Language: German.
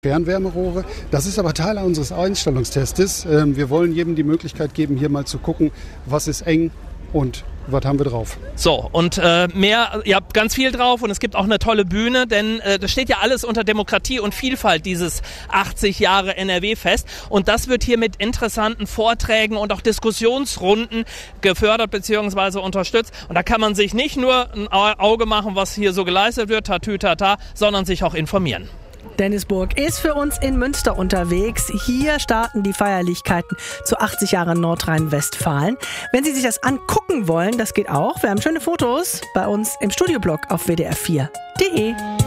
Fernwärmerohre. Das ist aber Teil unseres Einstellungstestes. Wir wollen jedem die Möglichkeit geben, hier mal zu gucken, was ist eng und was haben wir drauf. So, und ihr habt ganz viel drauf und es gibt auch eine tolle Bühne, denn das steht ja alles unter Demokratie und Vielfalt, dieses 80 Jahre NRW-Fest. Und das wird hier mit interessanten Vorträgen und auch Diskussionsrunden gefördert bzw. unterstützt. Und da kann man sich nicht nur ein Auge machen, was hier so geleistet wird, tatütata, sondern sich auch informieren. Dennis Burg ist für uns in Münster unterwegs. Hier starten die Feierlichkeiten zu 80 Jahren Nordrhein-Westfalen. Wenn Sie sich das angucken wollen, das geht auch. Wir haben schöne Fotos bei uns im Studioblog auf wdr4.de.